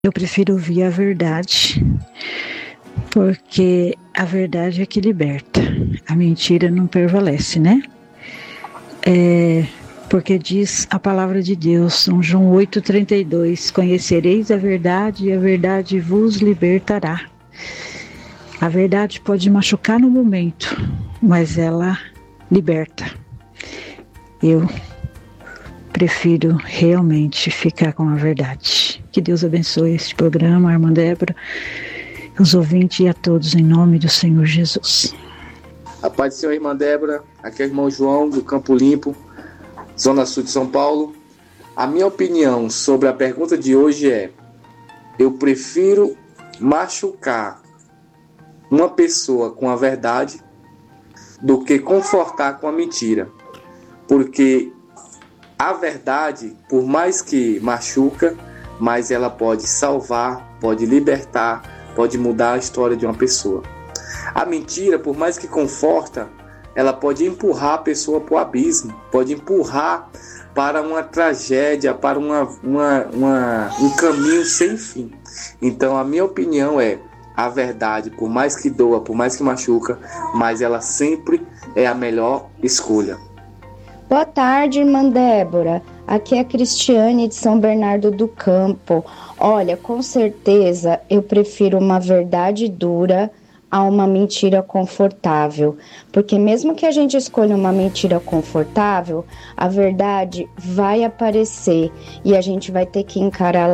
Eu prefiro ouvir a verdade, porque a verdade é que liberta. A mentira não prevalece, né? Porque diz a palavra de Deus, São João 8,32, conhecereis a verdade e a verdade vos libertará. A verdade pode machucar no momento, mas ela liberta. Eu prefiro realmente ficar com a verdade. Que Deus abençoe este programa, a irmã Débora, os ouvintes e a todos, em nome do Senhor Jesus. A paz do Senhor, irmã Débora. Aqui é o irmão João, do Campo Limpo, Zona Sul de São Paulo. A minha opinião sobre a pergunta de hoje é: eu prefiro machucar uma pessoa com a verdade do que confortar com a mentira. Porque a verdade, por mais que machuca, mas ela pode salvar, pode libertar, pode mudar a história de uma pessoa. A mentira, por mais que conforta, ela pode empurrar a pessoa para o abismo, pode empurrar para uma tragédia, para um caminho sem fim. Então, a minha opinião é: a verdade, por mais que doa, por mais que machuca, mas ela sempre é a melhor escolha. Boa tarde, irmã Débora. Aqui é a Cristiane de São Bernardo do Campo. Olha, com certeza eu prefiro uma verdade dura a uma mentira confortável. Porque mesmo que a gente escolha uma mentira confortável, a verdade vai aparecer e a gente vai ter que encarar